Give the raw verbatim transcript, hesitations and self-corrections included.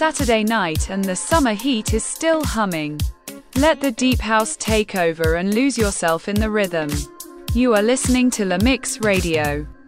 Saturday night and the summer heat is still humming. Let the deep house take over and lose yourself in the rhythm. You are listening to La Mix Radio.